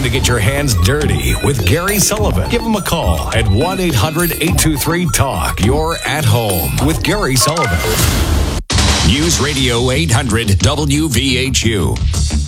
to get your hands dirty with Gary Sullivan. Give him a call at 1-800-823-TALK. You're at home with Gary Sullivan. News Radio 800 WVHU.